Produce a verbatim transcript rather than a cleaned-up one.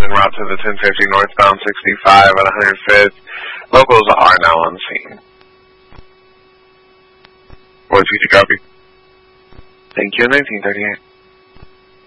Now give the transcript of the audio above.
en route to the ten fifty northbound sixty-five at one hundred fifth. Locals are now on scene. Voice future copy. Thank you, nineteen thirty-eight.